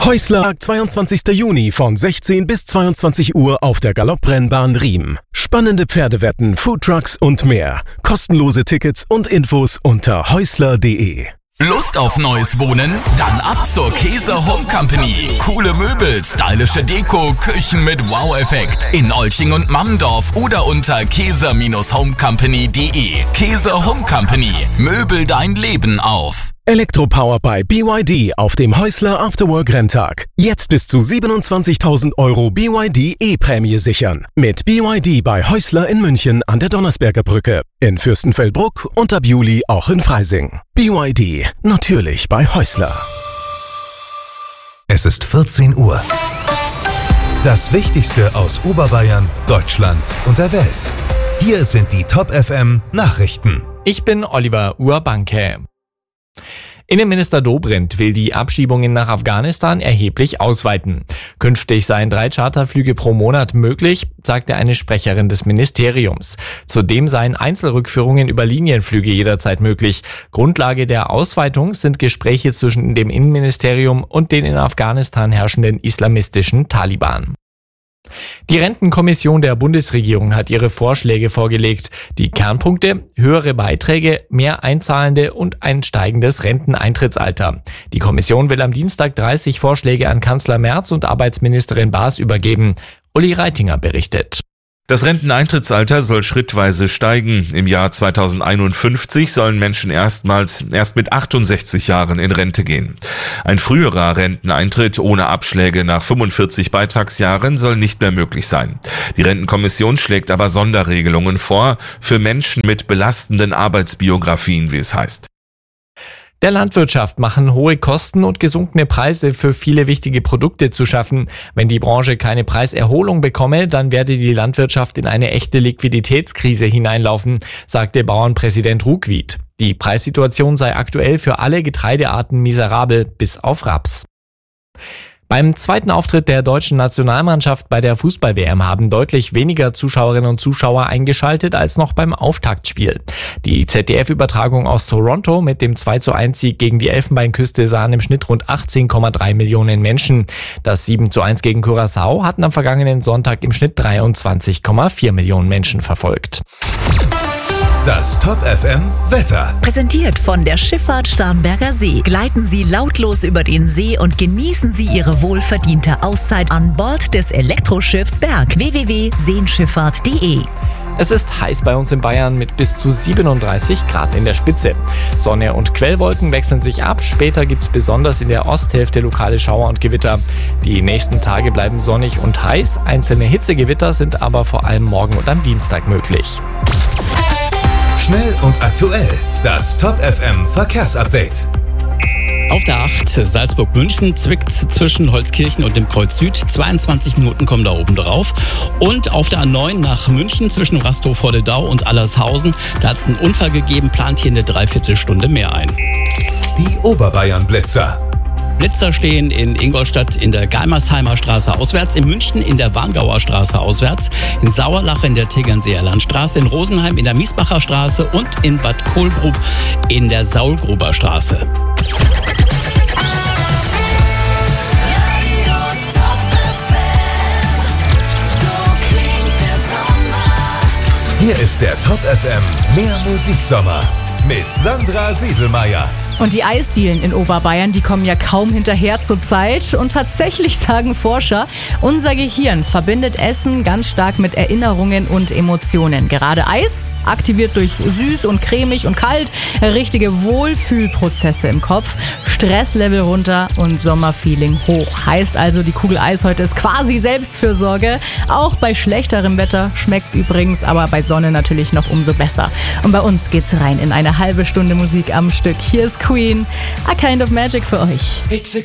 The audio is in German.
Häusler, 22. Juni von 16 bis 22 Uhr auf der Galopprennbahn Riem. Spannende Pferdewetten, Foodtrucks und mehr. Kostenlose Tickets und Infos unter häusler.de. Lust auf neues Wohnen? Dann ab zur Käse Home Company. Coole Möbel, stylische Deko, Küchen mit Wow-Effekt. In Olching und Mammendorf oder unter käse-homecompany.de. Käse Home Company. Möbel dein Leben auf. Elektropower bei BYD auf dem Häusler Afterwork-Renntag. Jetzt bis zu 27.000 € BYD E-Prämie sichern. Mit BYD bei Häusler in München an der Donnersberger Brücke. In Fürstenfeldbruck und ab Juli auch in Freising. BYD, natürlich bei Häusler. Es ist 14 Uhr. Das Wichtigste aus Oberbayern, Deutschland und der Welt. Hier sind die Top FM Nachrichten. Ich bin Oliver Urbanke. Innenminister Dobrindt will die Abschiebungen nach Afghanistan erheblich ausweiten. Künftig seien 3 Charterflüge pro Monat möglich, sagte eine Sprecherin des Ministeriums. Zudem seien Einzelrückführungen über Linienflüge jederzeit möglich. Grundlage der Ausweitung sind Gespräche zwischen dem Innenministerium und den in Afghanistan herrschenden islamistischen Taliban. Die Rentenkommission der Bundesregierung hat ihre Vorschläge vorgelegt. Die Kernpunkte: höhere Beiträge, mehr Einzahlende und ein steigendes Renteneintrittsalter. Die Kommission will am Dienstag 30 Vorschläge an Kanzler Merz und Arbeitsministerin Baas übergeben. Uli Reitinger berichtet. Das Renteneintrittsalter soll schrittweise steigen. Im Jahr 2051 sollen Menschen erst mit 68 Jahren in Rente gehen. Ein früherer Renteneintritt ohne Abschläge nach 45 Beitragsjahren soll nicht mehr möglich sein. Die Rentenkommission schlägt aber Sonderregelungen vor für Menschen mit belastenden Arbeitsbiografien, wie es heißt. Der Landwirtschaft machen hohe Kosten und gesunkene Preise für viele wichtige Produkte zu schaffen. Wenn die Branche keine Preiserholung bekomme, dann werde die Landwirtschaft in eine echte Liquiditätskrise hineinlaufen, sagte Bauernpräsident Ruckwied. Die Preissituation sei aktuell für alle Getreidearten miserabel, bis auf Raps. Beim zweiten Auftritt der deutschen Nationalmannschaft bei der Fußball-WM haben deutlich weniger Zuschauerinnen und Zuschauer eingeschaltet als noch beim Auftaktspiel. Die ZDF-Übertragung aus Toronto mit dem 2:1-Sieg gegen die Elfenbeinküste sahen im Schnitt rund 18,3 Millionen Menschen. Das 7:1 gegen Curaçao hatten am vergangenen Sonntag im Schnitt 23,4 Millionen Menschen verfolgt. Das Top FM Wetter. Präsentiert von der Schifffahrt Starnberger See. Gleiten Sie lautlos über den See und genießen Sie Ihre wohlverdiente Auszeit an Bord des Elektroschiffs Berg. www.seenschifffahrt.de. Es ist heiß bei uns in Bayern mit bis zu 37 Grad in der Spitze. Sonne und Quellwolken wechseln sich ab. Später gibt es besonders in der Osthälfte lokale Schauer und Gewitter. Die nächsten Tage bleiben sonnig und heiß. Einzelne Hitzegewitter sind aber vor allem morgen und am Dienstag möglich. Schnell und aktuell. Das Top FM Verkehrsupdate. Auf der 8 Salzburg-München zwickt zwischen Holzkirchen und dem Kreuz Süd. 22 Minuten kommen da oben drauf. Und auf der A9 nach München zwischen Rastow-Vollendau und Allershausen. Da hat es einen Unfall gegeben, plant hier eine Dreiviertelstunde mehr ein. Die Oberbayern-Blitzer. Blitzer stehen in Ingolstadt in der Geimersheimer Straße auswärts, in München in der Warngauer Straße auswärts, in Sauerlach in der Tegernseer Landstraße, in Rosenheim in der Miesbacher Straße und in Bad Kohlgrub in der Saulgruber Straße. Hier ist der Top FM Mehr Musiksommer mit Sandra Siedelmeier. Und die Eisdielen in Oberbayern, die kommen ja kaum hinterher zur Zeit. Und tatsächlich sagen Forscher, unser Gehirn verbindet Essen ganz stark mit Erinnerungen und Emotionen. Gerade Eis aktiviert durch süß und cremig und kalt richtige Wohlfühlprozesse im Kopf. Stresslevel runter und Sommerfeeling hoch. Heißt also, die Kugel Eis heute ist quasi Selbstfürsorge. Auch bei schlechterem Wetter schmeckt's übrigens, aber bei Sonne natürlich noch umso besser. Und bei uns geht's rein in eine halbe Stunde Musik am Stück. Hier ist Queen, A Kind of Magic für euch.